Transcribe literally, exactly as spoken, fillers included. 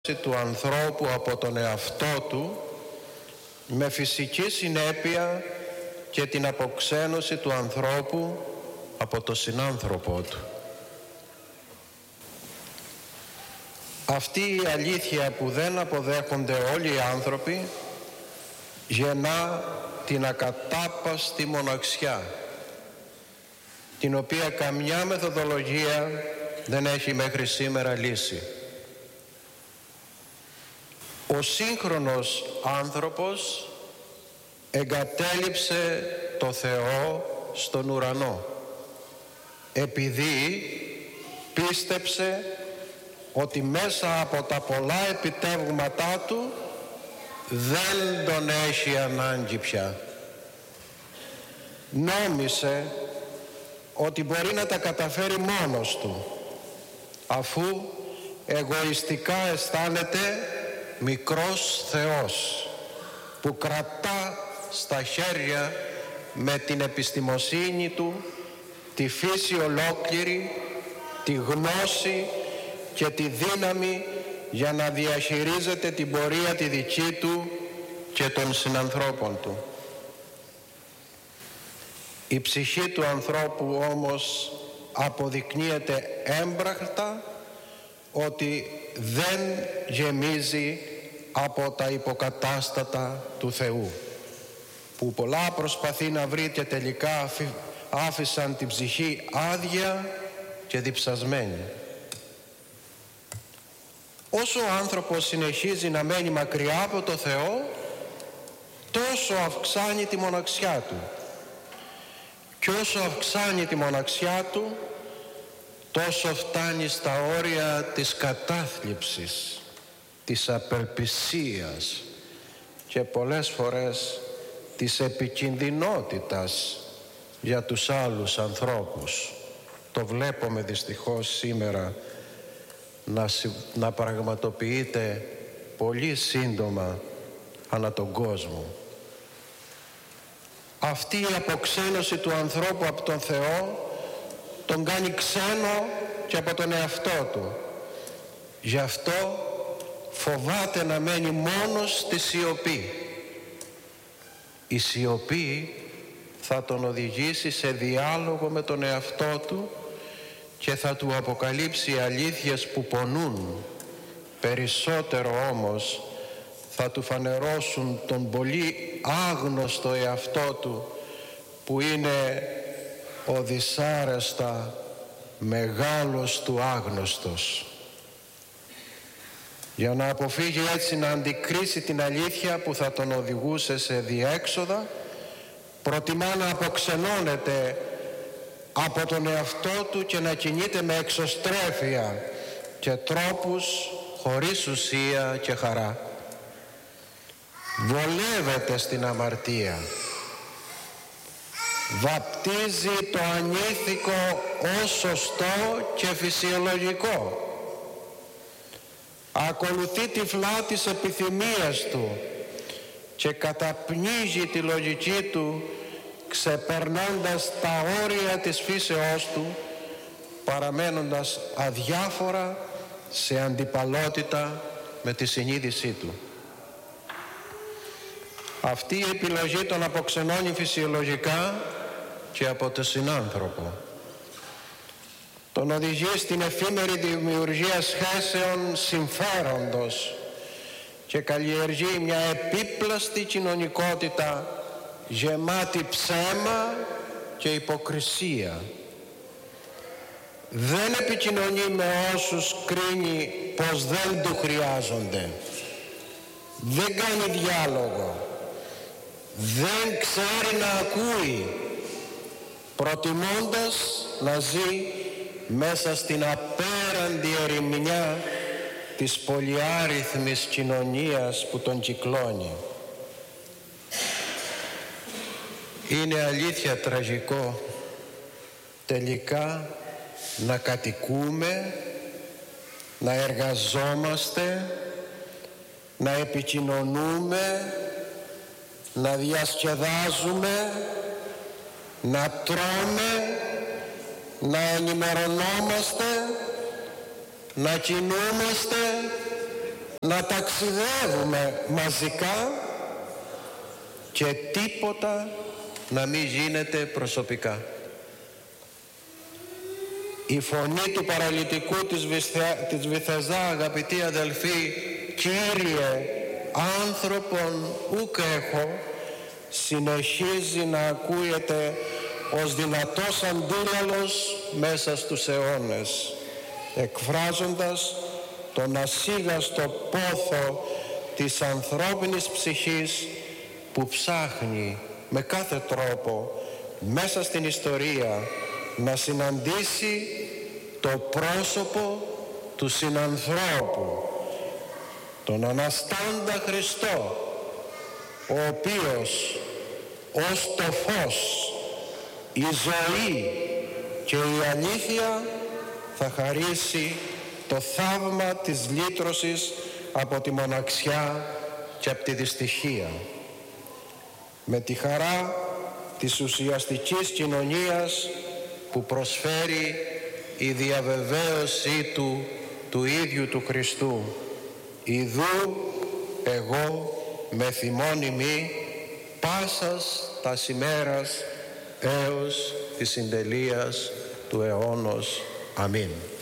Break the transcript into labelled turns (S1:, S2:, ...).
S1: του ανθρώπου από τον εαυτό του με φυσική συνέπεια και την αποξένωση του ανθρώπου από το συνάνθρωπό του. Αυτή η αλήθεια που δεν αποδέχονται όλοι οι άνθρωποι γεννά την ακατάπαστη μοναξιά, την οποία καμιά μεθοδολογία δεν έχει μέχρι σήμερα λύσει. Ο σύγχρονος άνθρωπος εγκατέλειψε το Θεό στον ουρανό επειδή πίστεψε ότι μέσα από τα πολλά επιτεύγματά του δεν τον έχει ανάγκη πια. Νόμισε ότι μπορεί να τα καταφέρει μόνος του, αφού εγωιστικά αισθάνεται μικρός Θεός που κρατά στα χέρια με την επιστημοσύνη του τη φύση ολόκληρη, τη γνώση και τη δύναμη για να διαχειρίζεται την πορεία τη δική του και των συνανθρώπων του. Η ψυχή του ανθρώπου όμως αποδεικνύεται έμπρακτα ότι δεν γεμίζει από τα υποκατάστατα του Θεού, που πολλά προσπαθεί να βρει και τελικά άφησαν την ψυχή άδεια και διψασμένη. Όσο ο άνθρωπος συνεχίζει να μένει μακριά από το Θεό, τόσο αυξάνει τη μοναξιά του. Και όσο αυξάνει τη μοναξιά του, τόσο φτάνει στα όρια της κατάθλιψης, της απελπισίας και πολλές φορές της επικινδυνότητας για τους άλλους ανθρώπους. Το βλέπουμε δυστυχώς σήμερα να, να πραγματοποιείται πολύ σύντομα ανά τον κόσμο. Αυτή η αποξένωση του ανθρώπου από τον Θεό τον κάνει ξένο και από τον εαυτό του. Γι' αυτό φοβάται να μένει μόνος στη σιωπή. Η σιωπή θα τον οδηγήσει σε διάλογο με τον εαυτό του και θα του αποκαλύψει αλήθειες που πονούν. Περισσότερο όμως θα του φανερώσουν τον πολύ άγνωστο εαυτό του, που είναι ο δυσάρεστα μεγάλος του άγνωστος. Για να αποφύγει έτσι να αντικρίσει την αλήθεια που θα τον οδηγούσε σε διέξοδα, προτιμά να αποξενώνεται από τον εαυτό του και να κινείται με εξωστρέφεια και τρόπους χωρίς ουσία και χαρά. Βολεύεται στην αμαρτία, βαπτίζει το ανήθικο ως σωστό και φυσιολογικό, ακολουθεί τυφλά τις επιθυμίες του και καταπνίγει τη λογική του, ξεπερνώντας τα όρια της φύσεώς του, παραμένοντας αδιάφορα σε αντιπαλότητα με τη συνείδησή του. Αυτή η επιλογή τον αποξενώνει φυσιολογικά και από τον συνάνθρωπο. Τον οδηγεί στην εφήμερη δημιουργία σχέσεων συμφέροντος και καλλιεργεί μια επίπλαστη κοινωνικότητα γεμάτη ψέμα και υποκρισία. Δεν επικοινωνεί με όσους κρίνει πως δεν του χρειάζονται. Δεν κάνει διάλογο. Δεν ξέρει να ακούει, προτιμώντας να ζει μέσα στην απέραντη ερημιά της πολυάριθμης κοινωνίας που τον κυκλώνει. Είναι αλήθεια τραγικό τελικά να κατοικούμε, να εργαζόμαστε, να επικοινωνούμε, να διασκεδάζουμε, να τρώμε, να ενημερωνόμαστε, να κινούμαστε, να ταξιδεύουμε μαζικά και τίποτα να μην γίνεται προσωπικά. Η φωνή του παραλυτικού της, Βυθε... της Βυθεσδά, αγαπητοί αδελφοί, Κύριε, άνθρωπον ουκ έχω, συνεχίζει να ακούγεται ως δυνατός αντίλαλος μέσα στους αιώνες, εκφράζοντας τον ασίγαστο πόθο της ανθρώπινης ψυχής που ψάχνει με κάθε τρόπο μέσα στην ιστορία να συναντήσει το πρόσωπο του συνανθρώπου, τον Αναστάντα Χριστό, ο οποίος ως το φως, η ζωή και η αλήθεια θα χαρίσει το θαύμα της λύτρωσης από τη μοναξιά και από τη δυστυχία. Με τη χαρά της ουσιαστικής κοινωνίας που προσφέρει η διαβεβαίωσή του του ίδιου του Χριστού. Ιδού εγώ με θυμών ημί πάσας τας ημέρας έως της συντελείας του αιώνος. Αμήν.